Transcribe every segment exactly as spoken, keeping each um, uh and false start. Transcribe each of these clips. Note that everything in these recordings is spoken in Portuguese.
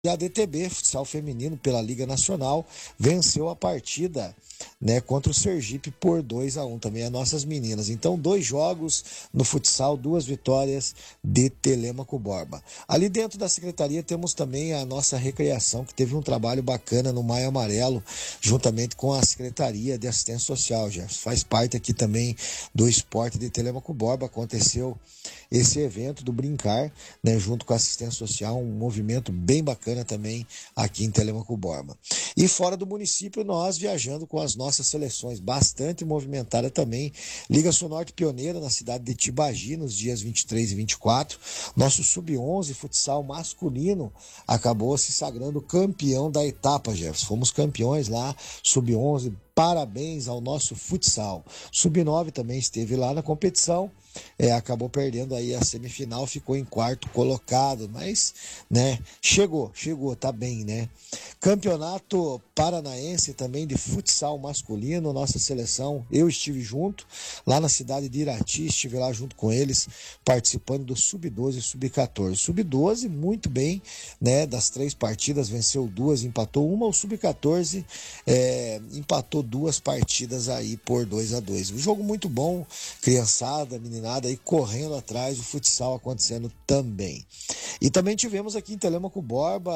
E a D T B, futsal feminino pela Liga Nacional, venceu a partida, né, contra o Sergipe por dois a um, também as nossas meninas. Então, dois jogos no futsal, duas vitórias de Telêmaco Borba. Ali dentro da secretaria temos também a nossa recreação, que teve um trabalho bacana no Maio Amarelo, juntamente com a Secretaria de Assistência Social, já faz parte aqui também do esporte de Telêmaco Borba. Aconteceu esse evento do Brincar, né, junto com a Assistência Social, um movimento bem bacana também aqui em Telêmaco Borba. E fora do município, nós viajando com as nossas seleções, bastante movimentada também. Liga Sul Norte pioneira na cidade de Tibagi, nos dias vinte e três e vinte e quatro. Nosso sub onze futsal masculino acabou se sagrando campeão da etapa, Jefferson. Fomos campeões lá, sub onze. Parabéns ao nosso futsal. sub nove também esteve lá na competição, é, acabou perdendo aí a semifinal, ficou em quarto colocado, mas, né, chegou, chegou, tá bem, né? Campeonato Paranaense também de futsal masculino, nossa seleção, eu estive junto, lá na cidade de Irati, estive lá junto com eles, participando do sub doze e sub quatorze. sub doze, muito bem, né, das três partidas, venceu duas, empatou uma, o sub quatorze é, empatou duas partidas aí por dois a dois. Um jogo muito bom, criançada, meninada aí correndo atrás, o futsal acontecendo também. E também tivemos aqui em Telêmaco Borba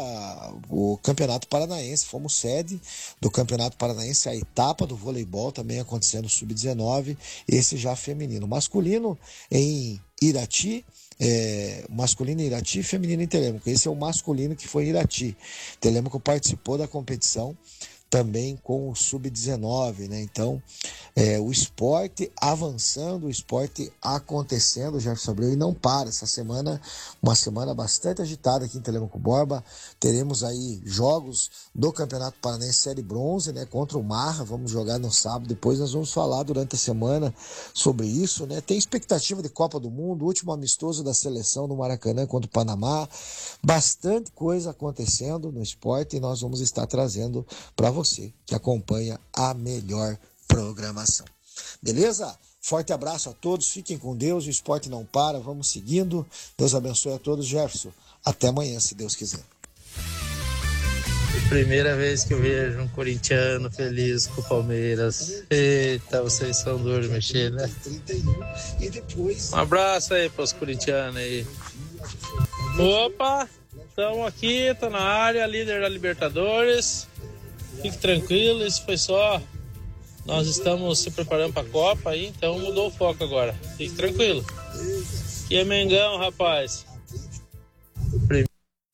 o Campeonato Paranaense, fomos sede do Campeonato Paranaense, a etapa do voleibol também acontecendo sub dezenove, esse já feminino. Masculino em Irati, é, masculino em Irati e feminino em Telêmaco. Esse é o masculino que foi em Irati. Telêmaco participou da competição também com o sub dezenove, né? Então, é, o esporte avançando, o esporte acontecendo, Jefferson Abreu, e não para. Essa semana, uma semana bastante agitada aqui em Telêmaco Borba. Teremos aí jogos do Campeonato Paranaense Série Bronze, né? Contra o Marra, vamos jogar no sábado. Depois nós vamos falar durante a semana sobre isso, né? Tem expectativa de Copa do Mundo, último amistoso da seleção no Maracanã contra o Panamá. Bastante coisa acontecendo no esporte e nós vamos estar trazendo para você que acompanha a melhor programação. Beleza? Forte abraço a todos, fiquem com Deus, o esporte não para, vamos seguindo. Deus abençoe a todos, Jefferson. Até amanhã, se Deus quiser. Primeira vez que eu vejo um corintiano feliz com o Palmeiras. Eita, vocês são duros de mexer, né? Um abraço aí pros corintianos aí. Opa, estamos aqui, tá na área, líder da Libertadores. Fique tranquilo, isso foi só. Nós estamos se preparando para a Copa aí, então mudou o foco agora. Fique tranquilo. Aqui é Mengão, rapaz. Primeiro.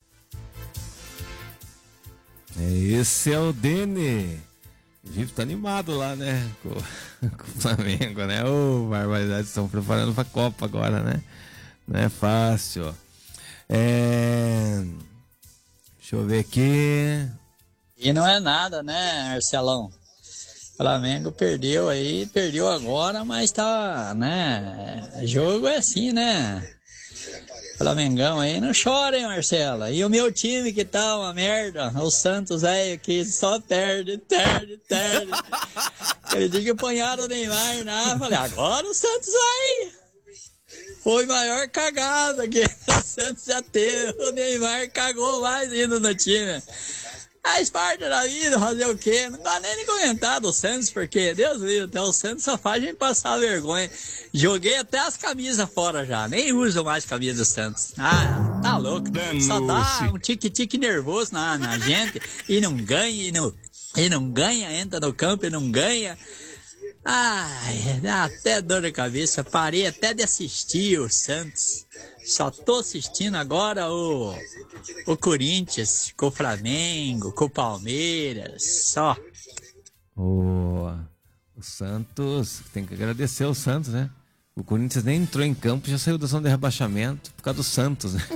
Esse é o Dene. O Vitor tá animado lá, né? Com, com o Flamengo, né? Ô, oh, barbaridade, estão preparando para a Copa agora, né? Não é fácil. É... Deixa eu ver aqui. E não é nada, né, Marcelão? O Flamengo perdeu aí, perdeu agora, mas tá, né? Jogo é assim, né? Flamengão aí, não chora, hein, Marcela? E o meu time que tá uma merda, o Santos aí, que só perde, perde, perde. Aquele dia que apanharam o Neymar, né? Falei, agora o Santos vai. Foi maior cagada que o Santos já teve. O Neymar cagou mais ainda no time. Faz parte da vida, fazer o quê? Não dá nem de comentar do Santos, porque, Deus livre, até o Santos só faz a gente passar vergonha. Joguei até as camisas fora já, nem uso mais camisa do Santos. Ah, tá louco. Só dá um tique-tique nervoso na, na gente, e não ganha, e não, e não ganha, entra no campo e não ganha. Ai, dá até dor de cabeça, parei até de assistir o Santos. Só tô assistindo agora o, o Corinthians, com o Flamengo, com o Palmeiras, só. O, o Santos, tem que agradecer ao Santos, né? O Corinthians nem entrou em campo, já saiu da zona de rebaixamento por causa do Santos, né?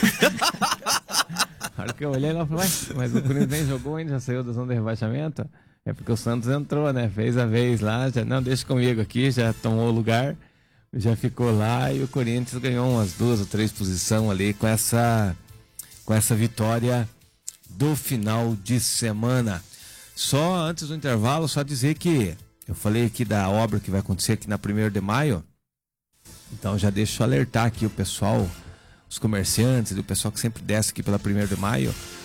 A hora que eu olhei lá, eu falei, mas o Corinthians nem jogou ainda, já saiu da zona de rebaixamento? É porque o Santos entrou, né? Fez a vez lá, já, não, deixa comigo aqui, já tomou o lugar. Já ficou lá e o Corinthians ganhou umas duas ou três posições ali com essa, com essa vitória do final de semana. Só antes do intervalo, só dizer que eu falei aqui da obra que vai acontecer aqui na primeiro de maio. Então já deixo alertar aqui o pessoal, os comerciantes, o pessoal que sempre desce aqui pela primeiro de maio.